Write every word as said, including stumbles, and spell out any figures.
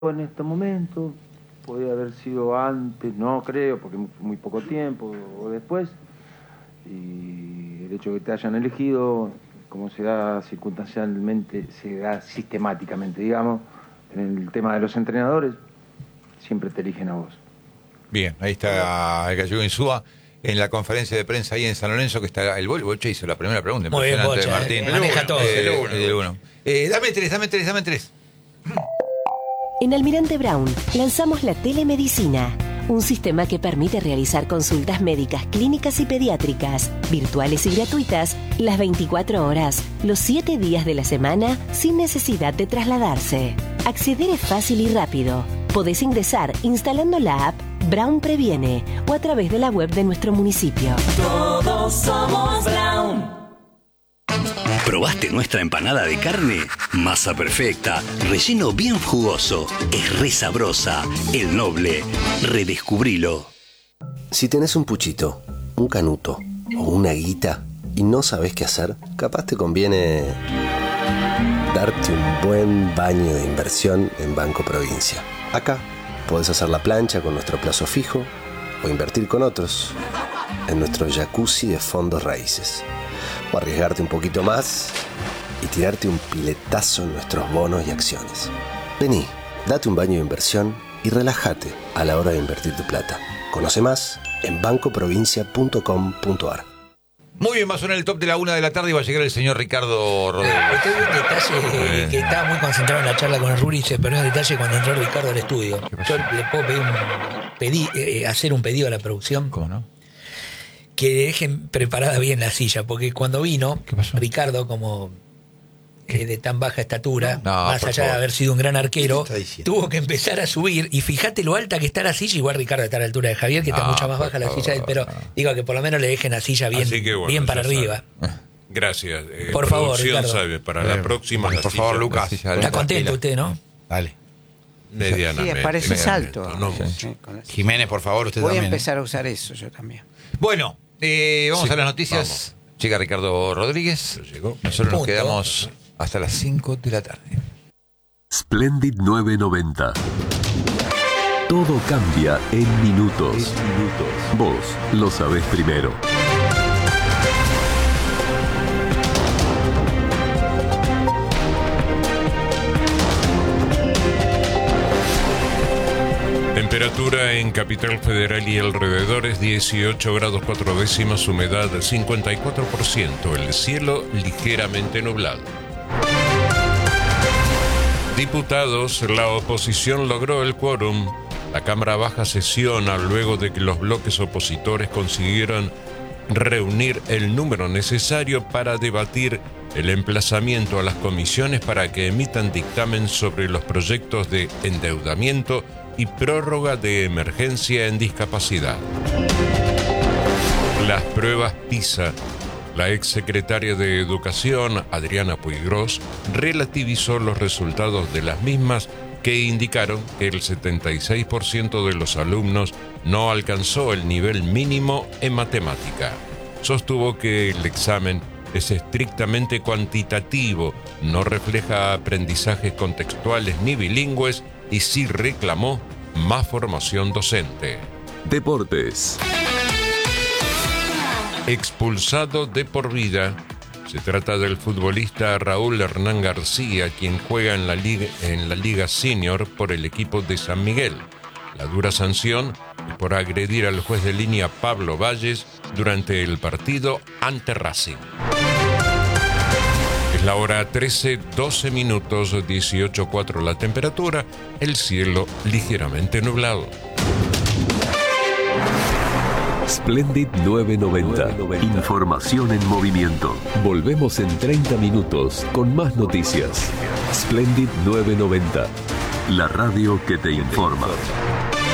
en este momento, podría haber sido antes, no creo, porque muy poco tiempo o después, y el hecho de que te hayan elegido, como se da circunstancialmente, se da sistemáticamente, digamos, en el tema de los entrenadores, siempre te eligen a vos. Bien, ahí está el gallego Insúa en la conferencia de prensa ahí en San Lorenzo, que está el Boche hizo la primera pregunta. Muy bien, Bocha, de Martín. eh, maneja todo. Eh, el uno. el uno. Eh, dame tres, dame tres, dame tres. En Almirante Brown lanzamos la telemedicina, un sistema que permite realizar consultas médicas, clínicas y pediátricas, virtuales y gratuitas, las veinticuatro horas, los siete días de la semana, sin necesidad de trasladarse. Acceder es fácil y rápido. Podés ingresar instalando la app Brown Previene o a través de la web de nuestro municipio. Todos somos Brown. ¿Probaste nuestra empanada de carne? Masa perfecta, relleno bien jugoso, es re sabrosa, el Noble. Redescubrilo. Si tenés un puchito, un canuto o una guita y no sabés qué hacer, capaz te conviene darte un buen baño de inversión en Banco Provincia. Acá podés hacer la plancha con nuestro plazo fijo o invertir con otros en nuestro jacuzzi de fondos raíces. O arriesgarte un poquito más y tirarte un piletazo en nuestros bonos y acciones. Vení, date un baño de inversión y relájate a la hora de invertir tu plata. Conoce más en banco provincia punto com punto a r. Muy bien, va a sonar el top de la una de la tarde y va a llegar el señor Ricardo Rodríguez. Usted vio un detalle que estaba muy concentrado en la charla con el Ruri y se perdió el detalle cuando entró Ricardo al estudio. Yo le puedo pedir un, pedí, eh, hacer un pedido a la producción. ¿Cómo no? Que dejen preparada bien la silla, porque cuando vino, Ricardo, como eh, de tan baja estatura, no, más allá favor. de haber sido un gran arquero, tuvo que empezar a subir, y fíjate lo alta que está la silla, igual Ricardo está a la altura de Javier, que está no, mucho más baja la favor, silla, pero no. digo que por lo menos le dejen la silla bien, bueno, bien para arriba. Sabe. Gracias. Eh, Por favor, producción Ricardo. sabe, para Bien. la próxima. Bueno, la por silla- favor, Lucas. Está contento usted, ¿no? Dale. Medianamente. Sí, parece salto. No mucho. Sí, con eso. Jiménez, por favor, usted Voy también. a empezar a usar eso yo también. Bueno, eh, vamos Sí, a las noticias. Llega Ricardo Rodríguez. Llegó. Nosotros nos Punto. quedamos hasta las cinco de la tarde. Splendid novecientos noventa. Todo cambia en minutos. Vos lo sabés primero. Temperatura en Capital Federal y alrededores dieciocho grados cuatro décimas, humedad cincuenta y cuatro por ciento, el cielo ligeramente nublado. Diputados, la oposición logró el quórum. La Cámara Baja sesiona luego de que los bloques opositores consiguieron reunir el número necesario para debatir el emplazamiento a las comisiones para que emitan dictamen sobre los proyectos de endeudamiento y prórroga de emergencia en discapacidad. Las pruebas PISA. La exsecretaria de Educación, Adriana Puigros, relativizó los resultados de las mismas que indicaron que el setenta y seis por ciento de los alumnos no alcanzó el nivel mínimo en matemática. Sostuvo que el examen es estrictamente cuantitativo, no refleja aprendizajes contextuales ni bilingües y sí reclamó más formación docente. Deportes. Expulsado de por vida, se trata del futbolista Raúl Hernán García, quien juega en la Liga, en la Liga Senior por el equipo de San Miguel. La dura sanción es por agredir al juez de línea Pablo Valles durante el partido ante Racing. Es la hora trece, doce minutos, dieciocho cuatro la temperatura, el cielo ligeramente nublado. Splendid novecientos noventa. Información en movimiento. Volvemos en treinta minutos con más noticias. Splendid novecientos noventa. La radio que te informa.